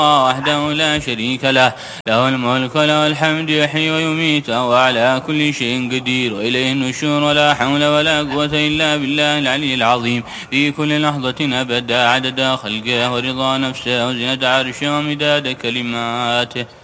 وحده لا شريك له، له الملك وله الحمد، يحيي ويميت وهو على كل شيء قدير، وإليه النشور، ولا حول ولا قوة إلا بالله العلي العظيم، في كل لحظة أبدا، عدد خلقه ورضا نفسه وزنة عرشه ومداد كلماته.